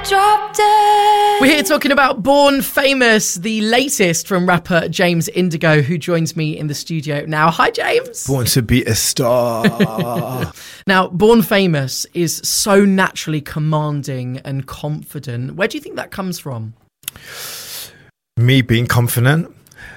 drop dead. We're here talking about Born Famous, the latest from rapper James Indigo, who joins me in the studio now. Hi, James. Born to be a star. Now, Born Famous is so naturally commanding and confident. Where do you think that comes from? Me being confident.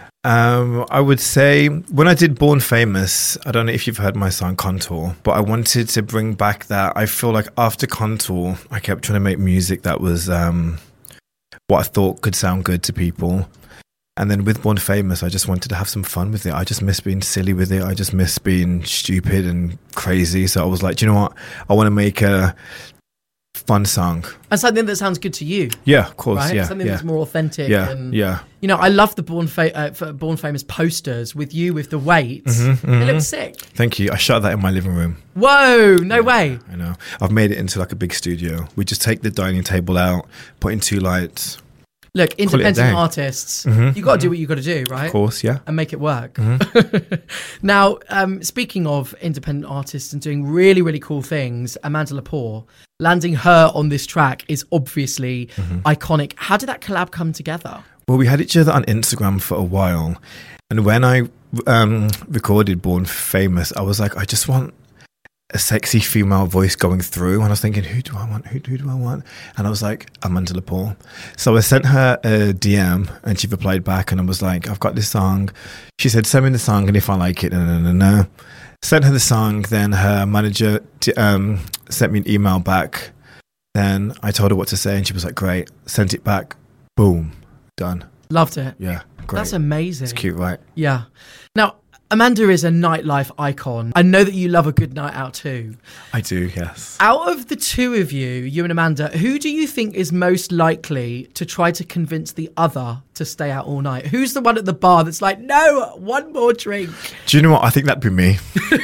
I would say when I did Born Famous, I don't know if you've heard my song Contour, but I wanted to bring back that. I feel like after Contour, I kept trying to make music that was what I thought could sound good to people. And then with Born Famous, I just wanted to have some fun with it. I just miss being silly with it. I just miss being stupid and crazy. So I was like, do you know what? I want to make a fun song. And something that sounds good to you. Yeah, of course. Right? Yeah, Something yeah. that's more authentic. Yeah, and, yeah. You know, I love the Born Famous posters with you with the weights. It looks sick. Thank you. I shot that in my living room. Whoa, no way. I know. I've made it into like a big studio. We just take the dining table out, put in 2 lights. Look, Call it a independent day. artists, you got to do what you got to do, right? Of course, yeah. And make it work. Now, speaking of independent artists and doing really, really cool things, Amanda Lepore, landing her on this track is obviously iconic. How did that collab come together? Well, we had each other on Instagram for a while. And when I recorded Born Famous, I was like, I just want a sexy female voice going through. And I was thinking, who do I want? Who do I want? And I was like, Amanda Lepore. So I sent her a DM and she replied back and I was like, I've got this song. She said, send me the song and if I like it, no. Sent her the song. Then her manager sent me an email back. Then I told her what to say and she was like, great. Sent it back. Boom. Done. Loved it. Yeah. Great. That's amazing. It's cute, right? Yeah. Now, Amanda is a nightlife icon. I know that you love a good night out too. I do, yes. Out of the two of you and Amanda, who do you think is most likely to try to convince the other to stay out all night? Who's the one at the bar that's like, no, one more drink? Do you know what? I think that'd be me.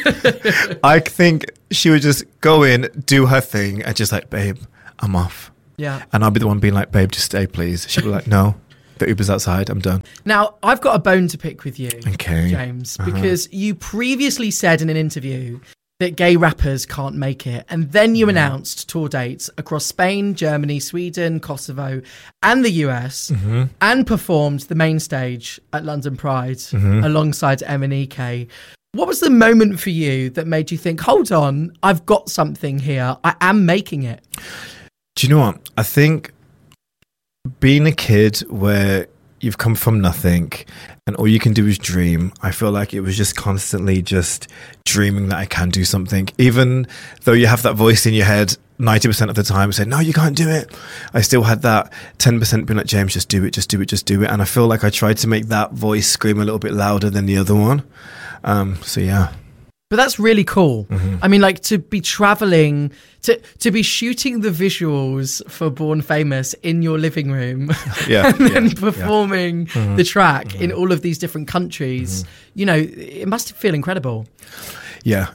I think she would just go in, do her thing, and just like, babe, I'm off. Yeah. And I'll be the one being like, babe, just stay, please. She'd be like, no, the Uber's outside, I'm done. Now, I've got a bone to pick with you, Okay. James, because you previously said in an interview that gay rappers can't make it. And then you announced tour dates across Spain, Germany, Sweden, Kosovo, and the US, and performed the main stage at London Pride alongside MNEK. What was the moment for you that made you think, hold on, I've got something here. I am making it. Do you know what? I think being a kid where you've come from nothing and all you can do is dream, I feel like it was just constantly just dreaming that I can do something. Even though you have that voice in your head 90% of the time saying, no, you can't do it. I still had that 10% being like, James, just do it, just do it, just do it. And I feel like I tried to make that voice scream a little bit louder than the other one. So yeah. But that's really cool. I mean, like, to be traveling, to be shooting the visuals for Born Famous in your living room and then performing the track in all of these different countries, you know, it must feel incredible. Yeah.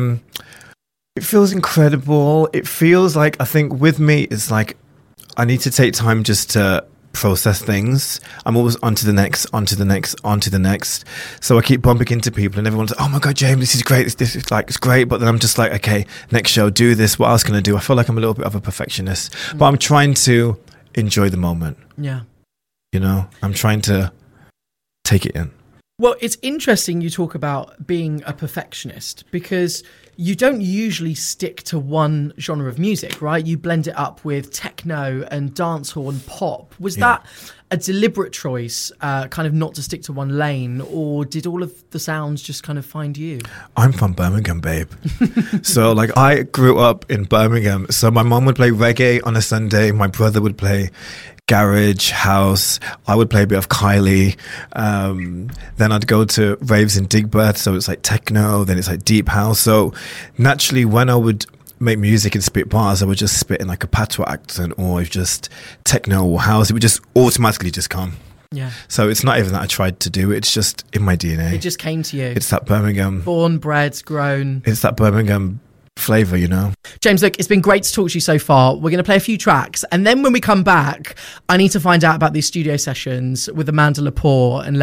It feels incredible. It feels like, I think with me, it's like I need to take time just to process things. I'm always on to the next, onto the next, onto the next. So I keep bumping into people and everyone's like, oh my God, James, this is great. This is like, it's great. But then I'm just like, okay, next show, do this. What else can I do? I feel like I'm a little bit of a perfectionist, but I'm trying to enjoy the moment. Yeah. You know, I'm trying to take it in. Well, it's interesting you talk about being a perfectionist because you don't usually stick to one genre of music, right? You blend it up with techno and dancehall and pop. Was that a deliberate choice, kind of not to stick to one lane, or did all of the sounds just kind of find you? I'm from Birmingham, babe. So like I grew up in Birmingham. So my mom would play reggae on a Sunday. My brother would play garage, house. I would play a bit of Kylie. Then I'd go to raves in Digbeth. So it's like techno, then it's like deep house. So naturally when I would make music and spit bars, I would just spit in like a patois accent or just techno or house. It would just automatically just come. Yeah. So it's not even that I tried to do it. It's just in my DNA. It just came to you. It's that Birmingham. Born, bred, grown. It's that Birmingham flavour, you know. James, look, it's been great to talk to you so far. We're going to play a few tracks, and then when we come back, I need to find out about these studio sessions with Amanda Lepore and